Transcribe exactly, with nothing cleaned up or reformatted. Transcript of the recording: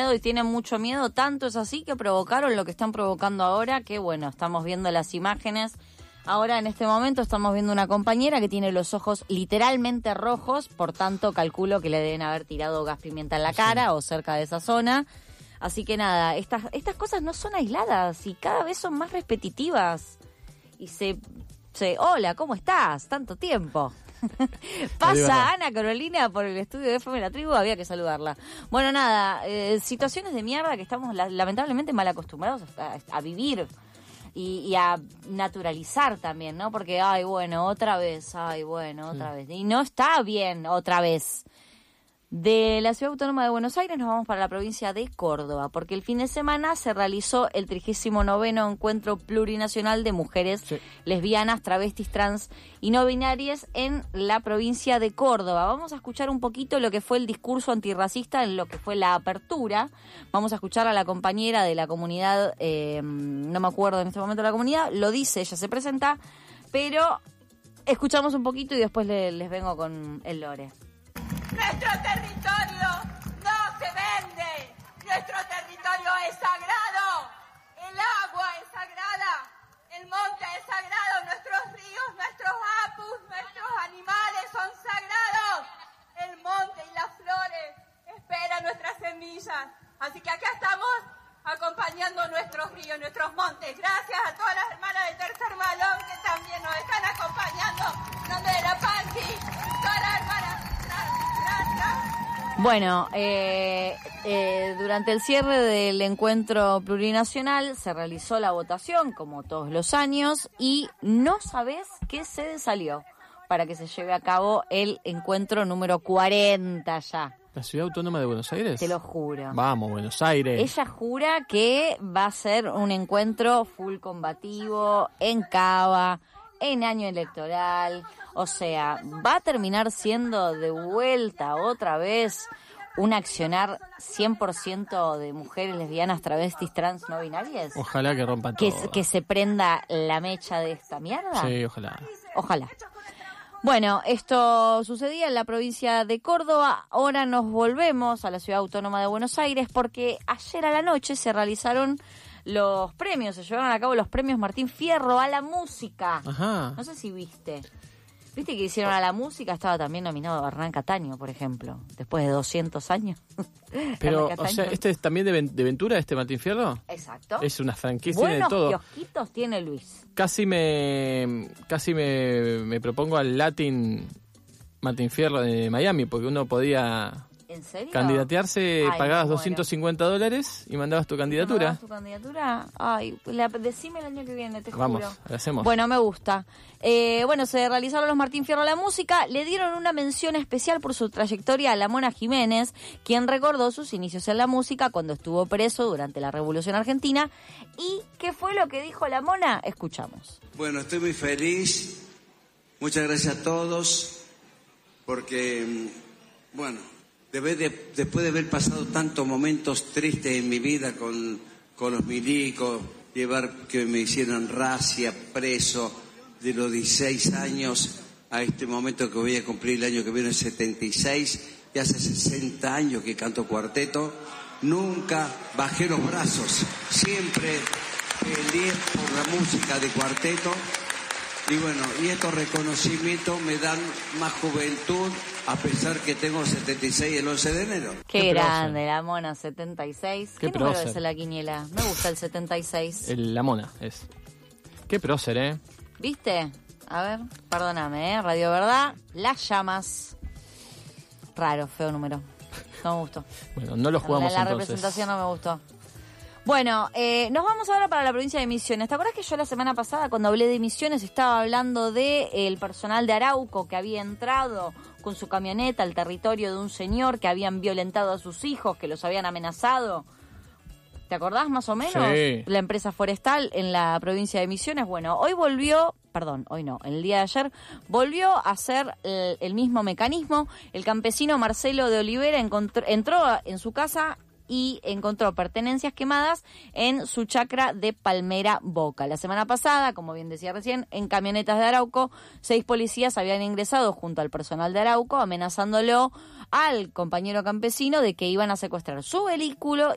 miedo y tienen mucho miedo, tanto es así que provocaron lo que están provocando ahora, que bueno, estamos viendo las imágenes. Ahora en este momento estamos viendo una compañera que tiene los ojos literalmente rojos, por tanto calculo que le deben haber tirado gas pimienta en la cara sí. o cerca de esa zona. Así que nada, estas, estas cosas no son aisladas y cada vez son más repetitivas. Y se, se hola, ¿cómo estás? Tanto tiempo. Pasa Ana Carolina por el estudio de F M La Tribu, había que saludarla. Bueno, nada, eh, situaciones de mierda que estamos la, lamentablemente mal acostumbrados a, a vivir. Y, y a naturalizar también, ¿no? Porque, ay, bueno, otra vez, ay, bueno, otra sí. vez. Y no está bien otra vez. De la Ciudad Autónoma de Buenos Aires nos vamos para la provincia de Córdoba, porque el fin de semana se realizó el trigésimo noveno Encuentro Plurinacional de Mujeres sí. Lesbianas, Travestis, Trans y No Binarias en la provincia de Córdoba. Vamos a escuchar un poquito lo que fue el discurso antirracista en lo que fue la apertura. Vamos a escuchar a la compañera de la comunidad, eh, no me acuerdo en este momento la comunidad, lo dice, ella se presenta, pero escuchamos un poquito y después le, les vengo con el lore. Nuestro territorio no se vende, nuestro territorio es sagrado, el agua es sagrada, el monte es sagrado, nuestros ríos, nuestros apus, nuestros animales son sagrados, el monte y las flores esperan nuestras semillas, así que acá estamos acompañando nuestros ríos, nuestros montes, gracias a todas las hermanas del Tercer Malón que también nos están acompañando, donde de la Panchi, todas las hermanas. Bueno, eh, eh, durante el cierre del encuentro plurinacional se realizó la votación, como todos los años, y no sabés qué sede salió para que se lleve a cabo el encuentro número cuarenta ya. ¿La Ciudad Autónoma de Buenos Aires? Te lo juro. Vamos, Buenos Aires. Ella jura que va a ser un encuentro full combativo, en Cava, en año electoral, o sea, va a terminar siendo de vuelta otra vez un accionar cien por ciento de mujeres lesbianas, travestis, trans, no binarias. Ojalá que rompa que, todo. Que se prenda la mecha de esta mierda. Sí, ojalá. Ojalá. Bueno, esto sucedía en la provincia de Córdoba. Ahora nos volvemos a la Ciudad Autónoma de Buenos Aires porque ayer a la noche se realizaron los premios, se llevaron a cabo los premios Martín Fierro a la música. Ajá. No sé si viste. ¿Viste que hicieron a la música? Estaba también nominado Hernán Cataño, por ejemplo, después de doscientos años. Pero, o sea, ¿este es también de, de Ventura, este Martín Fierro? Exacto. Es una franquicia Buenos de todo. kiosquitos tiene Luis. Casi me casi me, me propongo al Latin Martín Fierro de Miami, porque uno podía... ¿En serio? Candidatearse, Ay, pagabas bueno. doscientos cincuenta dólares y mandabas tu candidatura. ¿Mandabas tu candidatura? Ay, la, decime el año que viene, te Vamos, juro. lo hacemos. Bueno, me gusta. Eh, bueno, se realizaron los Martín Fierro a la música. Le dieron una mención especial por su trayectoria a la Mona Jiménez, quien recordó sus inicios en la música cuando estuvo preso durante la Revolución Argentina. ¿Y qué fue lo que dijo la Mona? Escuchamos. Bueno, estoy muy feliz. Muchas gracias a todos. Porque, bueno... Después de, después de haber pasado tantos momentos tristes en mi vida con, con los milicos, llevar que me hicieran racia, preso, de los dieciséis años a este momento que voy a cumplir el año que viene, el setenta y seis, y hace sesenta años que canto cuarteto, nunca bajé los brazos, siempre peleé por la música de cuarteto. Y bueno, y estos reconocimientos me dan más juventud, a pesar que tengo setenta y seis el once de enero. Qué, Qué grande, la Mona, setenta y seis. ¿Qué, ¿Qué número prócer. es la quiniela? Me gusta el setenta y seis. El, la Mona es. Qué prócer, ¿eh? ¿Viste? A ver, perdóname, ¿eh? Radio Verdad, Las Llamas. Raro, feo número. No me gustó. Bueno, no lo jugamos La, la entonces. representación no me gustó. Bueno, eh, nos vamos ahora para la provincia de Misiones. ¿Te acuerdas que yo la semana pasada, cuando hablé de Misiones, estaba hablando de eh, el personal de Arauco que había entrado con su camioneta al territorio de un señor, que habían violentado a sus hijos, que los habían amenazado? ¿Te acordás más o menos? Sí. La empresa forestal en la provincia de Misiones. Bueno, hoy volvió, perdón, hoy no, el día de ayer, volvió a hacer el, el mismo mecanismo. El campesino Marcelo de Olivera encontró, entró en su casa y encontró pertenencias quemadas en su chacra de Palmera Boca. La semana pasada, como bien decía recién, en camionetas de Arauco, seis policías habían ingresado junto al personal de Arauco, amenazándolo al compañero campesino de que iban a secuestrar su vehículo